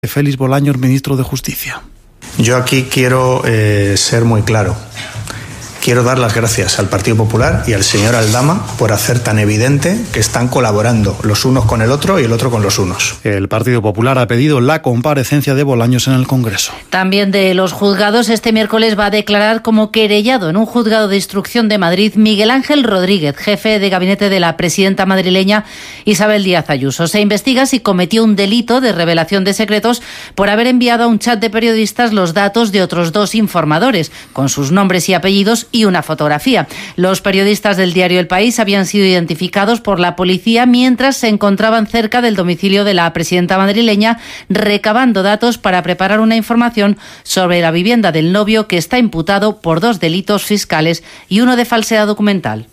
Félix Bolaños, ministro de Justicia. Yo aquí quiero ser muy claro. Quiero dar las gracias al Partido Popular y al señor Aldama por hacer tan evidente que están colaborando los unos con el otro y el otro con los unos. El Partido Popular ha pedido la comparecencia de Bolaños en el Congreso. También de los juzgados, este miércoles va a declarar como querellado en un juzgado de instrucción de Madrid Miguel Ángel Rodríguez, jefe de gabinete de la presidenta madrileña Isabel Díaz Ayuso. Se investiga si cometió un delito de revelación de secretos por haber enviado a un chat de periodistas los datos de otros dos informadores, con sus nombres y apellidos y una fotografía. Los periodistas del diario El País habían sido identificados por la policía mientras se encontraban cerca del domicilio de la presidenta madrileña, recabando datos para preparar una información sobre la vivienda del novio, que está imputado por 2 delitos fiscales y uno de falsedad documental.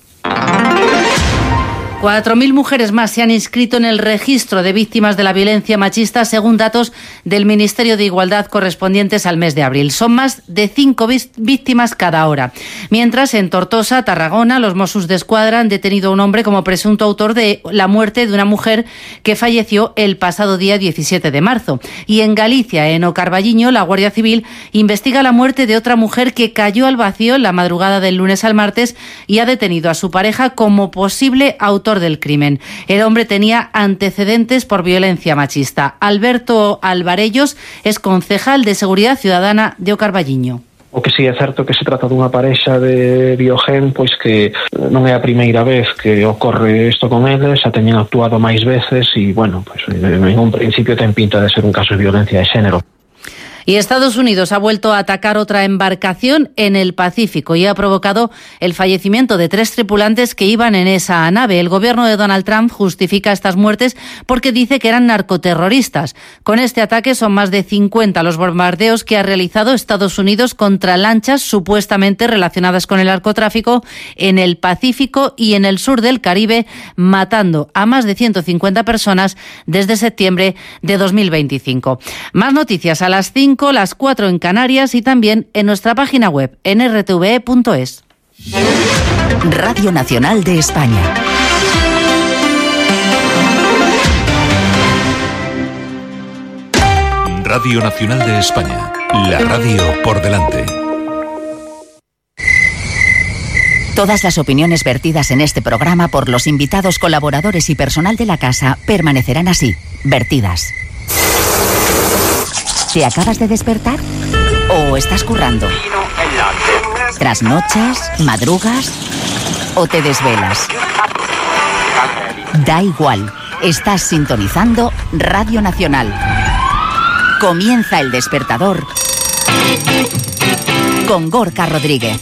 4.000 mujeres más se han inscrito en el registro de víctimas de la violencia machista, según datos del Ministerio de Igualdad correspondientes al mes de abril. Son más de 5 víctimas cada hora. Mientras, en Tortosa, Tarragona, los Mossos d'Esquadra han detenido a un hombre como presunto autor de la muerte de una mujer que falleció el pasado día 17 de marzo. Y en Galicia, en Ocarballiño, la Guardia Civil investiga la muerte de otra mujer que cayó al vacío en la madrugada del lunes al martes y ha detenido a su pareja como posible autor del crimen. El hombre tenía antecedentes por violencia machista. Alberto Alvarellos es concejal de Seguridad Ciudadana de Ocarballiño. O que si é certo que se trata dunha parexa de Biogen, pois que non é a primeira vez que ocorre isto con eles, xa teñen actuado máis veces e, bueno, pois en un principio ten pinta de ser un caso de violencia de xénero. Y Estados Unidos ha vuelto a atacar otra embarcación en el Pacífico y ha provocado el fallecimiento de 3 tripulantes que iban en esa nave. El gobierno de Donald Trump justifica estas muertes porque dice que eran narcoterroristas. Con este ataque son más de 50 los bombardeos que ha realizado Estados Unidos contra lanchas supuestamente relacionadas con el narcotráfico en el Pacífico y en el sur del Caribe, matando a más de 150 personas desde septiembre de 2025. Más noticias a las 5, las 4 en Canarias y también en nuestra página web en rtve.es. Radio Nacional de España. Radio Nacional de España. La radio por delante. Todas las opiniones vertidas en este programa por los invitados, colaboradores y personal de la casa permanecerán así, vertidas. ¿Te acabas de despertar? ¿O estás currando? ¿Trasnochas? ¿Madrugas? ¿O te desvelas? Da igual, estás sintonizando Radio Nacional. Comienza El Despertador con Gorka Rodríguez.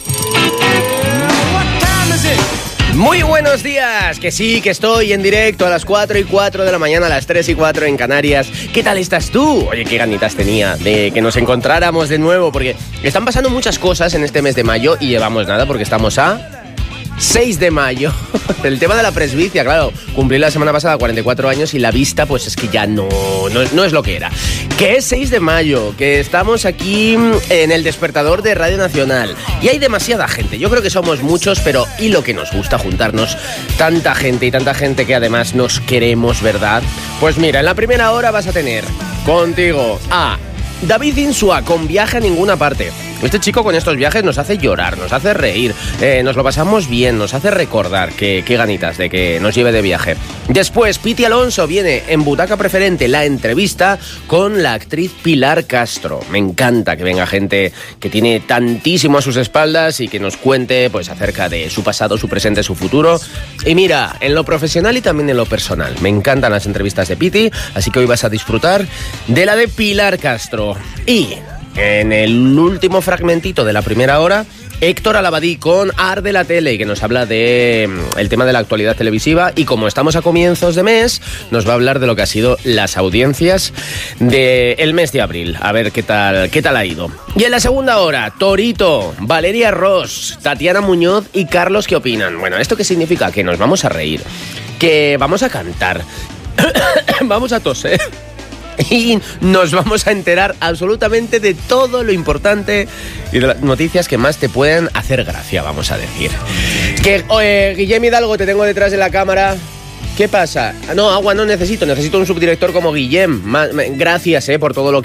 Muy buenos días, que sí, que estoy en directo a las 4:04 de la mañana, a las 3:04 en Canarias. ¿Qué tal estás tú? Oye, qué ganitas tenía de que nos encontráramos de nuevo, porque están pasando muchas cosas en este mes de mayo y llevamos nada porque estamos a 6 de mayo. El tema de la presbicia, claro, cumplí la semana pasada 44 años y la vista pues es que ya no es lo que era. Que es 6 de mayo, que estamos aquí en el despertador de Radio Nacional y hay demasiada gente. Yo creo que somos muchos, pero y lo que nos gusta juntarnos, tanta gente que además nos queremos, ¿verdad? Pues mira, en la primera hora vas a tener contigo a David Insua con Viaje a Ninguna Parte. Este chico con estos viajes nos hace llorar, nos hace reír, nos lo pasamos bien, nos hace recordar qué ganitas de que nos lleve de viaje. Después, Piti Alonso viene en Butaca Preferente, la entrevista con la actriz Pilar Castro. Me encanta que venga gente que tiene tantísimo a sus espaldas y que nos cuente pues acerca de su pasado, su presente, su futuro. Y mira, en lo profesional y también en lo personal. Me encantan las entrevistas de Piti, así que hoy vas a disfrutar de la de Pilar Castro. Y en el último fragmentito de la primera hora, Héctor Alabadí con Arde la Tele, que nos habla de el tema de la actualidad televisiva y como estamos a comienzos de mes, nos va a hablar de lo que ha sido las audiencias del mes de abril. A ver qué tal ha ido. Y en la segunda hora, Torito, Valeria Ross, Tatiana Muñoz y Carlos, ¿qué opinan? Bueno, ¿esto qué significa? Que nos vamos a reír, que vamos a cantar, vamos a toser y nos vamos a enterar absolutamente de todo lo importante y de las noticias que más te pueden hacer gracia, vamos a decir. Que Guillem Hidalgo, te tengo detrás de la cámara. ¿Qué pasa? No, agua no necesito un subdirector como Guillem. Gracias por todo lo que